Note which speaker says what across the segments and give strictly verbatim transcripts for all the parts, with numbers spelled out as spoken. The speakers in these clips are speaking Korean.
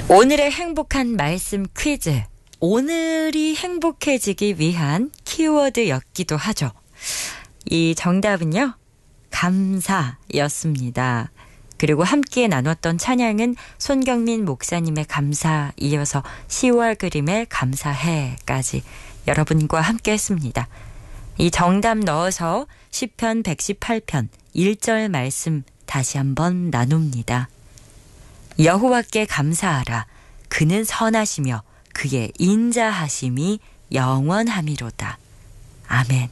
Speaker 1: 오늘의 행복한 말씀 퀴즈. 오늘이 행복해지기 위한 키워드였기도 하죠. 이 정답은요, 감사였습니다. 그리고 함께 나눴던 찬양은 손경민 목사님의 감사, 이어서 시월 그림의 감사해까지 여러분과 함께 했습니다. 이 정답 넣어서 시편 백십팔 편 일 절 말씀 다시 한번 나눕니다. 여호와께 감사하라. 그는 선하시며 그의 인자하심이 영원함이로다. 아멘.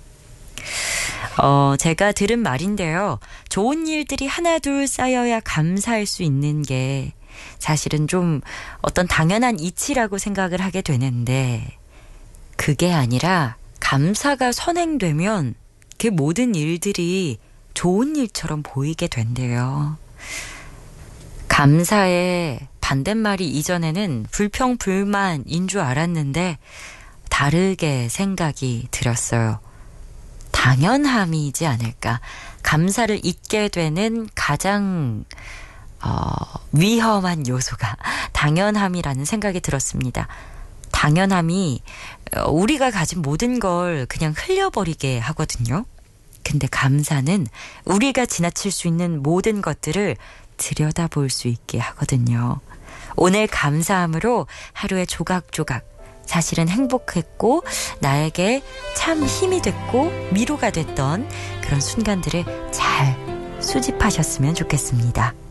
Speaker 1: 어, 제가 들은 말인데요. 좋은 일들이 하나둘 쌓여야 감사할 수 있는 게 사실은 좀 어떤 당연한 이치라고 생각을 하게 되는데, 그게 아니라 감사가 선행되면 그 모든 일들이 좋은 일처럼 보이게 된대요. 감사의 반대말이 이전에는 불평불만인 줄 알았는데 다르게 생각이 들었어요. 당연함이지 않을까. 감사를 잊게 되는 가장 어, 위험한 요소가 당연함이라는 생각이 들었습니다. 당연함이 우리가 가진 모든 걸 그냥 흘려버리게 하거든요. 근데 감사는 우리가 지나칠 수 있는 모든 것들을 들여다볼 수 있게 하거든요. 오늘 감사함으로 하루의 조각조각 사실은 행복했고 나에게 참 힘이 됐고 위로가 됐던 그런 순간들을 잘 수집하셨으면 좋겠습니다.